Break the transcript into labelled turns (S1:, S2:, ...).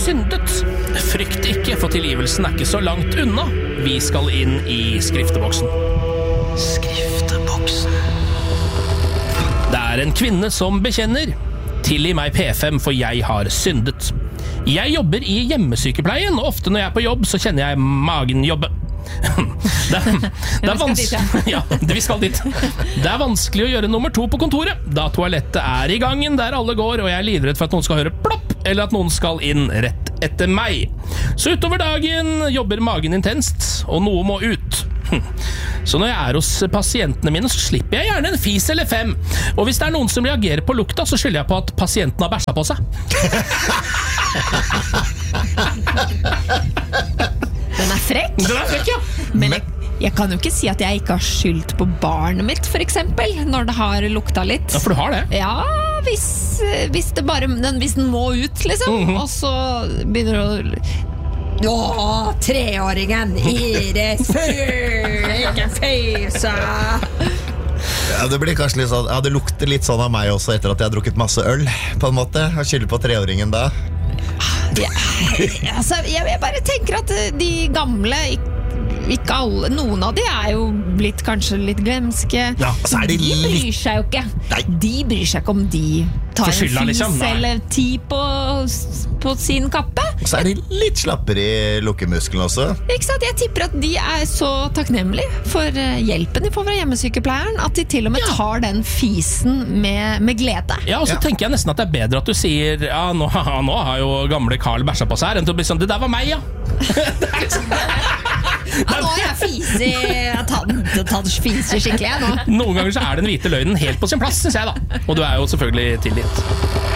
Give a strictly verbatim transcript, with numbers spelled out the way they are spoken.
S1: syndet. Frykt ikke, for tilgivelsen er ikke så langt unna. Vi skal inn i skrifteboksen.
S2: Skrifteboksen.
S1: Det er en kvinne som bekjenner. Tilgi meg P fem, for jeg har syndet. Jeg jobber i hjemmesykepleien, og ofte når jeg er på jobb, så kjenner jeg magen jobbe. Det er, det er vanskelig ja, vi skal dit. Det er vanskelig å gjøre nummer to på kontoret, da toalettet er i gangen der alle går, og jeg er livredd for at noen skal høre plopp, eller at noen skal inn rett etter meg. Så utover dagen jobber magen intenst, og noe må ut. Så når jeg er hos pasientene mine, så slipper jeg gjerne en fis eller fem. Og hvis det er noen som reagerer på lukta, så skylder jeg på at pasienten har bæsja på seg.
S3: Den er frekk.
S1: Den er frekk, ja.
S3: Men jeg, jeg kan jo ikke si at jeg ikke har skyldt på barnet mitt, for eksempel, når det har lukta litt.
S1: Ja, for du har det.
S3: Ja, hvis, hvis det bare hvis den må ut, liksom. Mm-hmm. Og så begynner det å Åh, treåringen, Iris, fy, ikke føysa.
S2: Ja, det blir kanskje litt sånn. Ja, det lukter litt sånn av meg også etter at jeg har drukket masse øl, på en måte. Jeg skylder på treåringen da.
S3: Ja, altså, jeg, jeg bare tenker at de gamle, ikke, ikke alle, noen av de er jo blitt kanskje litt glemske.
S2: Ja, så er de,
S3: de bryr
S2: litt...
S3: seg jo ikke.
S2: Nei.
S3: De bryr seg ikke om de tar en fis
S1: liksom.
S3: eller ti på, på sin kappe.
S2: Og så er de litt slappere i lukkemuskelen også.
S3: Ikke sant? Jeg tipper at de er så takknemlige for hjelpen de får fra hjemmesykepleieren, at de til og med
S1: Ja.
S3: tar den fisen med, med glede.
S1: Ja, og så
S2: Ja.
S1: tenker jeg nesten at det er bedre at du sier ja, nå, nå har jo gamle Carl bæsja på seg her, enn til å bli sånn, det der var meg, ja. Det er liksom
S3: Ja, nå har jeg fise, jeg har tatt, tatt fise skikkelig jeg nå.
S1: Noen ganger så er den hvite løgnen helt på sin plass, synes jeg da. Og du er jo selvfølgelig tilgitt.